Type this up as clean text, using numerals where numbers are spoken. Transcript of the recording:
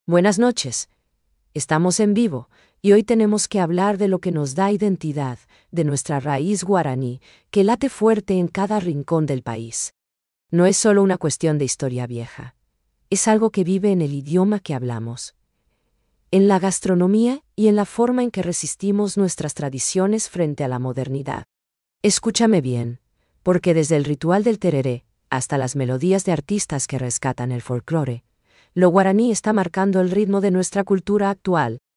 Buenas noches. Estamos en vivo, y hoy tenemos que hablar de lo que nos da identidad, de nuestra raíz guaraní, que late fuerte en cada rincón del país. No es solo una cuestión de historia vieja. Es algo que vive en el idioma que hablamos, en la gastronomía y en la forma en que resistimos nuestras tradiciones frente a la modernidad. Escúchame bien, porque desde el ritual del tereré hasta las melodías de artistas que rescatan el folclore, lo guaraní está marcando el ritmo de nuestra cultura actual.